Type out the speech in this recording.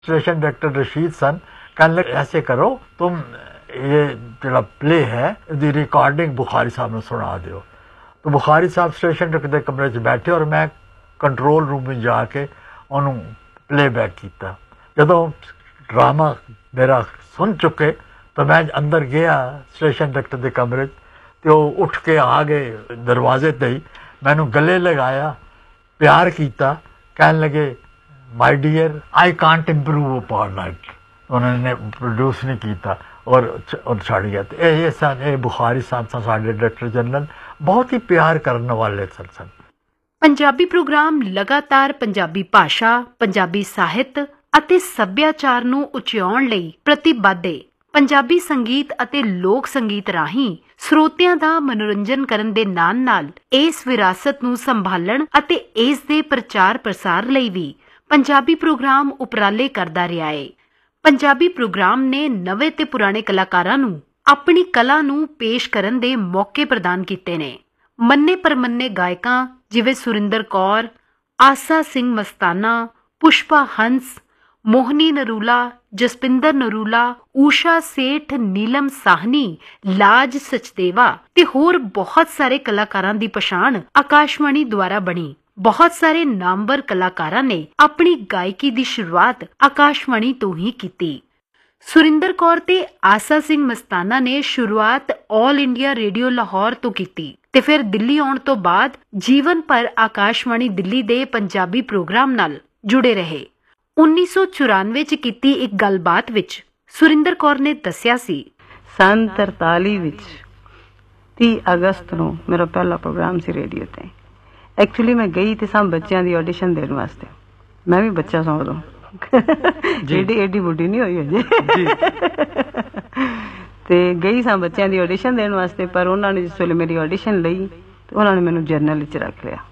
Station director Rashid सन, कहने लगे ऐसे करो तुम ये जो प्ले है दी रिकॉर्डिंग बुखारी साहब ने सुना दो। तो बुखारी साहब स्टेशन डायरेक्टर के कमरे च बैठे और मैं कंट्रोल रूम में जाके उन्होंने प्लेबैक किया। जो ड्रामा मेरा सुन चुके तो मैं अंदर गया स्टेशन डायरेक्टर के कमरे, तो उठ के आ गए दरवाजे ते ही मैनू गले लगाया, प्यार किया, कहने लगे my dear I can't improve upon it. उन्होंने प्रोड्यूस नहीं किया और छड़ गया। तो ये सन ये बुखारी साहब सन साडे डायरेक्टर जनरल, बहुत ही प्यार करने वाले सन। पंजाबी प्रोग्राम लगातार पंजाबी भाषा, पंजाबी ਸਾਹਿਤ ਅਤੇ ਸੱਭਿਆਚਾਰ ਨੂੰ ਉਚਿਆਉਣ ਲਈ ਪ੍ਰਤੀਬੱਧ ਹੈ। ਪੰਜਾਬੀ ਸੰਗੀਤ ਅਤੇ ਲੋਕ ਸੰਗੀਤ ਰਾਹੀਂ ਸਰੋਤਿਆਂ ਦਾ ਮਨੋਰੰਜਨ ਕਰਨ ਦੇ ਨਾਲ-ਨਾਲ ਇਸ ਵਿਰਾਸਤ ਨੂੰ ਸੰਭਾਲਣ ਅਤੇ ਇਸ ਦੇ ਪ੍ਰਚਾਰ ਪ੍ਰਸਾਰ ਲਈ ਵੀ ਪੰਜਾਬੀ ਪ੍ਰੋਗਰਾਮ ਉਪਰਾਲੇ ਕਰਦਾ ਰਿਹਾ ਹੈ। ਪੰਜਾਬੀ ਪ੍ਰੋਗਰਾਮ ਨੇ ਨਵੇਂ ਤੇ ਪੁਰਾਣੇ ਕਲਾਕਾਰਾਂ ਨੂੰ ਆਪਣੀ ਕਲਾ ਨੂੰ ਪੇਸ਼ ਕਰਨ ਦੇ ਮੌਕੇ ਪ੍ਰਦਾਨ ਕੀਤੇ ਨੇ। ਮੰਨੇ ਪਰਮੰਨੇ ਗਾਇਕਾਂ ਜਿਵੇਂ ਸੁਰਿੰਦਰ ਕੌਰ, ਆਸਾ ਸਿੰਘ ਮਸਤਾਨਾ, ਪੁਸ਼ਪਾ ਹੰਸ, ਮੋਹਨੀ ਨਰੂਲਾ, ਜਸਪਿੰਦਰ ਨਰੂਲਾ, ਊਸ਼ਾ ਸੇਠ, ਨੀਲਮ ਸਾਹਨੀ, ਲਾਜ ਸਚਦੇਵਾ ਤੇ ਹੋਰ ਬਹੁਤ ਸਾਰੇ ਕਲਾਕਾਰਾਂ ਦੀ ਪਛਾਣ ਆਕਾਸ਼ਵਾਣੀ ਦੁਆਰਾ ਬਣੀ। ਬਹੁਤ ਸਾਰੇ ਨਾਮਵਰ ਕਲਾਕਾਰਾਂ ਨੇ ਆਪਣੀ ਗਾਇਕੀ ਦੀ ਸ਼ੁਰੂਆਤ ਆਕਾਸ਼ਵਾਣੀ ਤੋਂ ਹੀ ਕੀਤੀ। ਸੁਰਿੰਦਰ ਕੌਰ ਤੇ ਆਸਾ ਸਿੰਘ ਮਸਤਾਨਾ ਨੇ ਸ਼ੁਰੂਆਤ ਆਲ ਇੰਡੀਆ ਰੇਡੀਓ ਲਾਹੌਰ ਤੋਂ ਕੀਤੀ ਤੇ ਫਿਰ ਦਿੱਲੀ ਆਉਣ ਤੋਂ ਬਾਅਦ ਜੀਵਨ ਭਰ ਆਕਾਸ਼ਵਾਣੀ ਦਿੱਲੀ ਦੇ ਪੰਜਾਬੀ ਪ੍ਰੋਗਰਾਮ ਨਾਲ ਜੁੜੇ ਰਹੇ। 1994 ਚ ਕੀਤੀ ਇੱਕ ਗੱਲਬਾਤ ਵਿੱਚ ਸੁਰਿੰਦਰ ਕੌਰ ਨੇ ਦੱਸਿਆ ਸੀ, ਸੰਨ 43 ਵਿੱਚ 30 ਅਗਸਤ ਨੂੰ ਮੇਰਾ ਪਹਿਲਾ ਪ੍ਰੋਗਰਾਮ ਸੀ ਰੇਡੀਓ ਤੇ। ਐਕਚੁਅਲੀ ਮੈਂ ਗਈ ਤੇ ਸਭ ਬੱਚਿਆਂ ਦੀ ਆਡੀਸ਼ਨ ਦੇਣ ਵਾਸਤੇ। ਮੈਂ ਵੀ ਬੱਚਾ ਸਾਂ ਉਦੋਂ, ਏਡੀ ਬੁੱਢੀ ਨਹੀਂ ਹੋਈ ਹਜੇ। ਤੇ ਗਈ ਸਾਂ ਬੱਚਿਆਂ ਦੀ ਆਡੀਸ਼ਨ ਦੇਣ ਵਾਸਤੇ, ਪਰ ਉਹਨਾਂ ਨੇ ਜਿਸ ਵੇਲੇ ਮੇਰੀ ਆਡੀਸ਼ਨ ਲਈ ਤੇ ਉਹਨਾਂ ਨੇ ਮੈਨੂੰ ਜਰਨਲ ਵਿੱਚ ਰੱਖ ਲਿਆ।